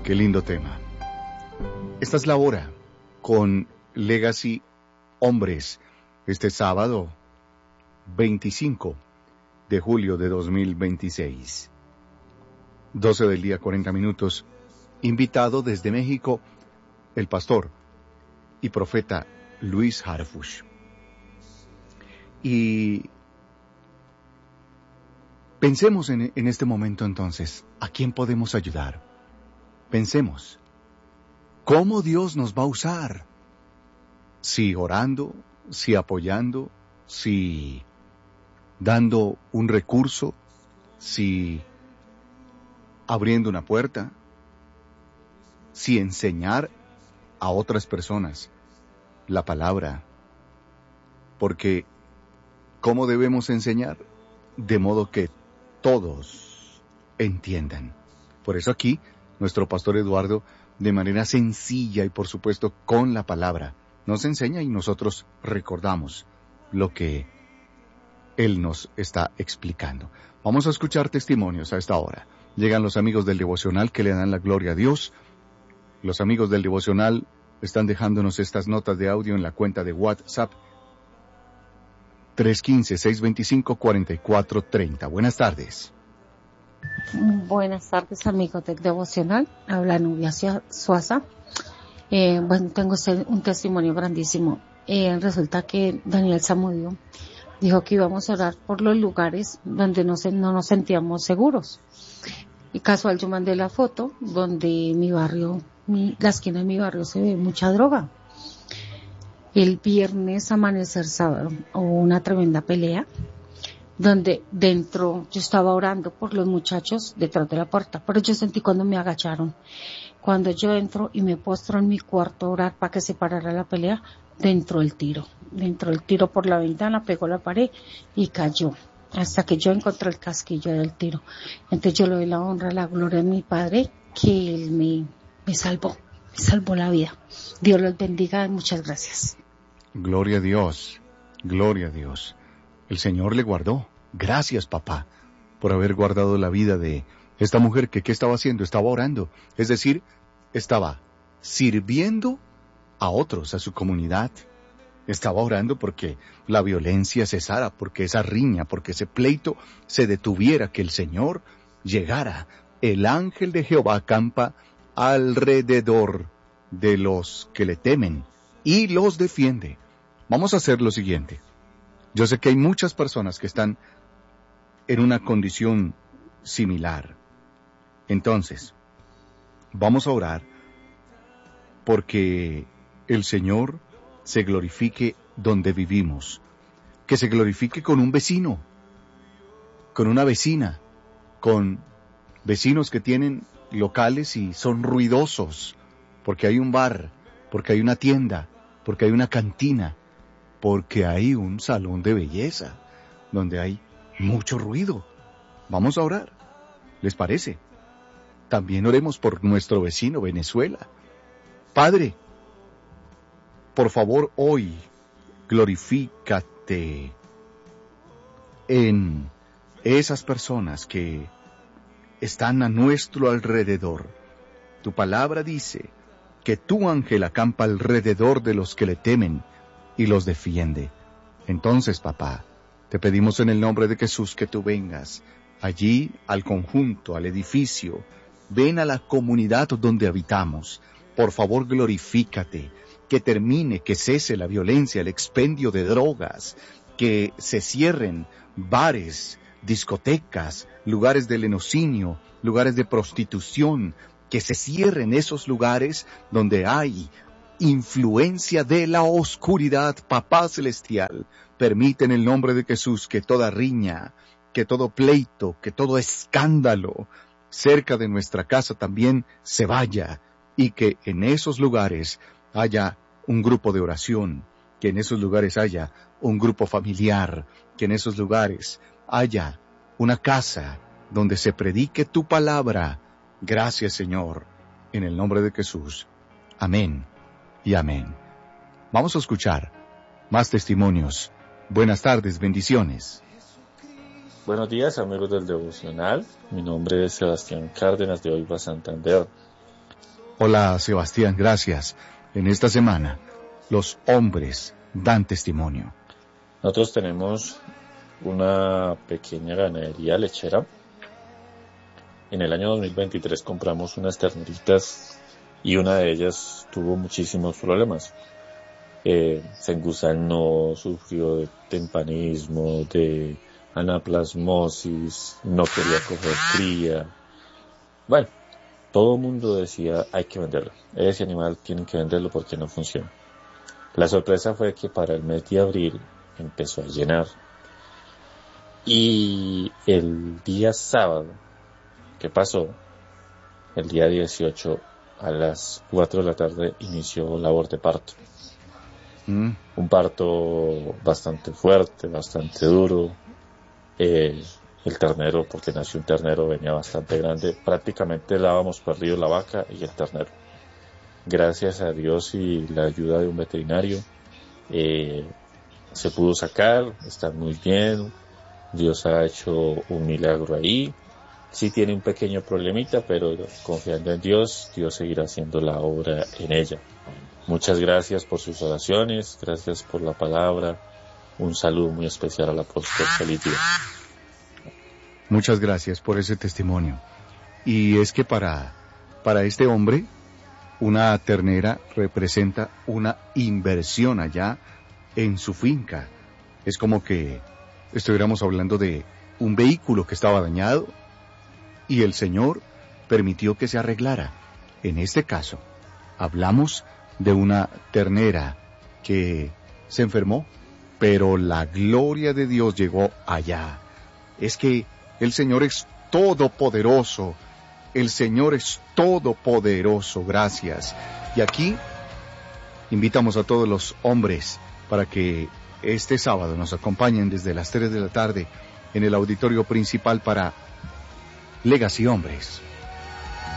Qué lindo tema. Esta es la hora con Legacy Hombres, este sábado 25 de julio de 2026. 12 del día, 40 minutos. Invitado desde México, el pastor y profeta Luis Harfuch. Y pensemos en este momento entonces, ¿a quién podemos ayudar? Pensemos, ¿cómo Dios nos va a usar? Si orando, si apoyando, si dando un recurso, si abriendo una puerta, si enseñar a otras personas la palabra. Porque, ¿cómo debemos enseñar? De modo que todos entiendan. Por eso aquí, nuestro pastor Eduardo, de manera sencilla y por supuesto con la palabra, nos enseña y nosotros recordamos lo que él nos está explicando. Vamos a escuchar testimonios a esta hora. Llegan los amigos del devocional que le dan la gloria a Dios. Los amigos del devocional están dejándonos estas notas de audio en la cuenta de WhatsApp 315-625-4430. Buenas tardes. Buenas tardes, amigos del devocional. Habla Nubia Suaza. Bueno, tengo un testimonio grandísimo. Resulta que Daniel Zamudio dijo que íbamos a orar por los lugares donde no nos sentíamos seguros. Y casual yo mandé la foto donde mi barrio, la esquina de mi barrio se ve mucha droga. El viernes amanecer sábado hubo una tremenda pelea donde dentro yo estaba orando por los muchachos detrás de la puerta, pero yo sentí cuando me agacharon. Cuando yo entro y me postro en mi cuarto a orar para que se parara la pelea, dentro el tiro por la ventana, pegó la pared y cayó, hasta que yo encontré el casquillo del tiro. Entonces yo le doy la honra, la gloria a mi Padre, que Él me salvó la vida. Dios los bendiga y muchas gracias. Gloria a Dios, gloria a Dios. El Señor le guardó. Gracias, papá, por haber guardado la vida de esta mujer que ¿qué estaba haciendo? Estaba orando. Es decir, estaba sirviendo a otros, a su comunidad. Estaba orando porque la violencia cesara, porque esa riña, porque ese pleito se detuviera, que el Señor llegara. El ángel de Jehová acampa alrededor de los que le temen y los defiende. Vamos a hacer lo siguiente. Yo sé que hay muchas personas que están en una condición similar. Entonces, vamos a orar porque el Señor se glorifique donde vivimos, que se glorifique con un vecino, con una vecina, con vecinos que tienen locales y son ruidosos, porque hay un bar, porque hay una tienda, porque hay una cantina, porque hay un salón de belleza, donde hay mucho ruido. Vamos a orar, ¿les parece? También oremos por nuestro vecino Venezuela. Padre, por favor, hoy, glorifícate en esas personas que están a nuestro alrededor. Tu palabra dice que tu ángel acampa alrededor de los que le temen y los defiende. Entonces, papá, te pedimos en el nombre de Jesús que tú vengas allí al conjunto, al edificio. Ven a la comunidad donde habitamos. Por favor, glorifícate. Que termine, que cese la violencia, el expendio de drogas, que se cierren bares, discotecas, lugares de lenocinio, lugares de prostitución, que se cierren esos lugares donde hay influencia de la oscuridad. Papá celestial, permite en el nombre de Jesús que toda riña, que todo pleito, que todo escándalo cerca de nuestra casa también se vaya, y que en esos lugares haya un grupo de oración, que en esos lugares haya un grupo familiar, que en esos lugares haya una casa donde se predique tu palabra. Gracias, Señor, en el nombre de Jesús. Amén y amén. Vamos a escuchar más testimonios. Buenas tardes, bendiciones. Buenos días, amigos del devocional. Mi nombre es Sebastián Cárdenas de Oiva, Santander. Hola Sebastián, gracias. En esta semana, los hombres dan testimonio. Nosotros tenemos una pequeña ganadería lechera. En el año 2023 compramos unas terneritas y una de ellas tuvo muchísimos problemas. Se engusanó, sufrió de tempanismo, de anaplasmosis, no quería coger cría. Bueno, todo el mundo decía, hay que venderlo. Ese animal tienen que venderlo porque no funciona. La sorpresa fue que para el mes de abril empezó a llenar. Y el día sábado, ¿qué pasó? El día 18 a las 4 de la tarde inició labor de parto. Un parto bastante fuerte, bastante duro. El ternero, porque nació un ternero, venía bastante grande. Prácticamente la habíamos perdido la vaca y el ternero. Gracias a Dios y la ayuda de un veterinario, se pudo sacar, está muy bien. Dios ha hecho un milagro ahí. Sí tiene un pequeño problemita, pero confiando en Dios, Dios seguirá haciendo la obra en ella. Muchas gracias por sus oraciones, gracias por la palabra. Un saludo muy especial al apóstol. Feliz día. Muchas gracias por ese testimonio. Y es que para este hombre, una ternera representa una inversión allá en su finca. Es como que estuviéramos hablando de un vehículo que estaba dañado y el Señor permitió que se arreglara. En este caso, hablamos de una ternera que se enfermó, pero la gloria de Dios llegó allá. Es que el Señor es todopoderoso. El Señor es todopoderoso. Gracias. Y aquí invitamos a todos los hombres para que este sábado nos acompañen desde las 3 de la tarde en el auditorio principal para Legacy Hombres.